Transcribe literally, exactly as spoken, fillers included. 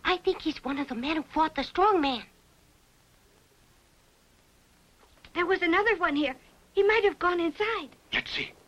I think he's one of the men who fought the strong man. There was another one here. He might have gone inside. Let's see.